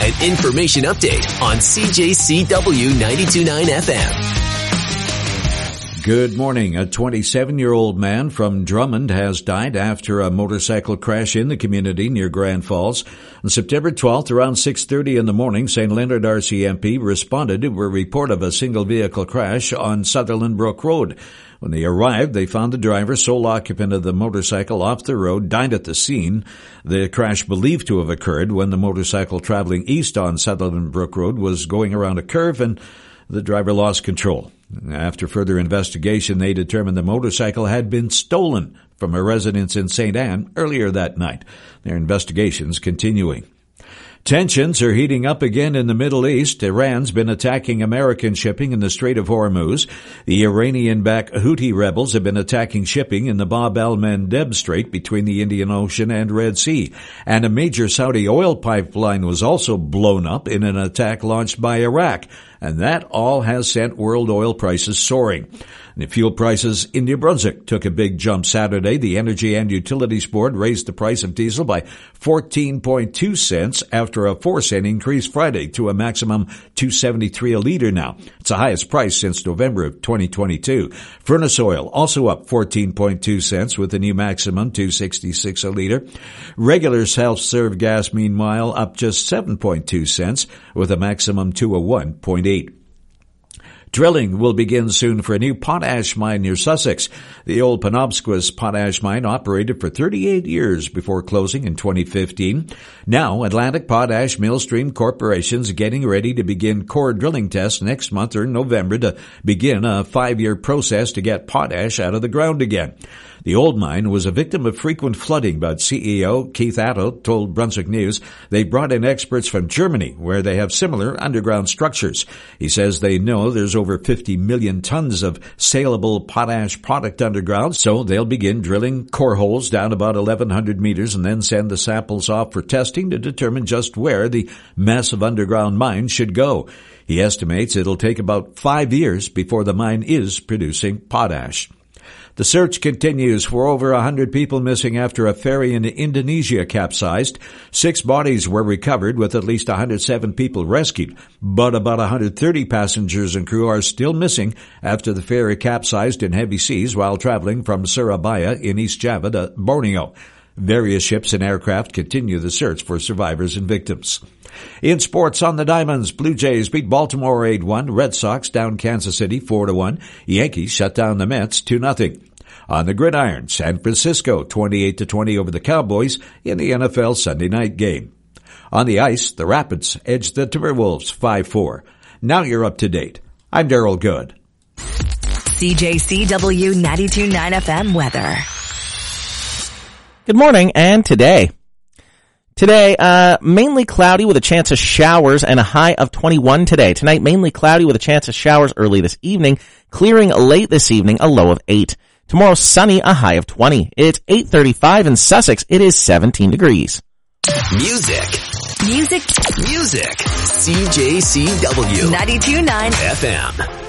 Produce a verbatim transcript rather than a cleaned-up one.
an information update on C J C W ninety-two point nine F M. Good morning. A twenty-seven-year-old man from Drummond has died after a motorcycle crash in the community near Grand Falls. On September twelfth, around six thirty in the morning, Saint Leonard R C M P responded to a report of a single-vehicle crash on Sutherland Brook Road. When they arrived, they found the driver, sole occupant of the motorcycle, off the road, died at the scene. The crash believed to have occurred when the motorcycle traveling east on Sutherland Brook Road was going around a curve and the driver lost control. After further investigation, they determined the motorcycle had been stolen from a residence in Saint Anne earlier that night. Their investigations continuing. Tensions are heating up again in the Middle East. Iran's been attacking American shipping in the Strait of Hormuz. The Iranian-backed Houthi rebels have been attacking shipping in the Bab el-Mandeb Strait between the Indian Ocean and Red Sea. And a major Saudi oil pipeline was also blown up in an attack launched by Iraq. And that all has sent world oil prices soaring. The fuel prices in New Brunswick took a big jump Saturday. The Energy and Utilities Board raised the price of diesel by fourteen point two cents after a four cent increase Friday to a maximum two seventy-three a liter now. It's the highest price since November of twenty twenty-two. Furnace oil also up fourteen point two cents with a new maximum two sixty-six a liter. Regular self-serve gas, meanwhile, up just seven point two cents with a maximum two oh one point eight. Drilling will begin soon for a new potash mine near Sussex. The old Penobscot potash mine operated for thirty-eight years before closing in twenty fifteen. Now, Atlantic Potash Millstream Corporation is getting ready to begin core drilling tests next month or in November to begin a five-year process to get potash out of the ground again. The old mine was a victim of frequent flooding, but C E O Keith Atto told Brunswick News they brought in experts from Germany where they have similar underground structures. He says they know there's over fifty million tons of saleable potash product underground, so they'll begin drilling core holes down about eleven hundred meters and then send the samples off for testing to determine just where the massive underground mine should go. He estimates it'll take about five years before the mine is producing potash. The search continues for over a hundred people missing after a ferry in Indonesia capsized. Six bodies were recovered with at least one hundred seven people rescued, but about one hundred thirty passengers and crew are still missing after the ferry capsized in heavy seas while traveling from Surabaya in East Java to Borneo. Various ships and aircraft continue the search for survivors and victims. In sports, on the Diamonds, Blue Jays beat Baltimore eight one. Red Sox down Kansas City four to one. Yankees shut down the Mets two nothing. On the gridiron, San Francisco twenty-eight to twenty over the Cowboys in the N F L Sunday night game. On the ice, the Rapids edged the Timberwolves five four. Now you're up to date. I'm Daryl Good. C J C W ninety-two point nine F M weather. Good morning, and today. Today, uh, mainly cloudy with a chance of showers and a high of twenty-one today. Tonight, mainly cloudy with a chance of showers early this evening, clearing late this evening, a low of eight. Tomorrow, sunny, a high of twenty. It's eight thirty-five in Sussex. It is seventeen degrees. Music. Music. Music. C J C W ninety-two point nine F M.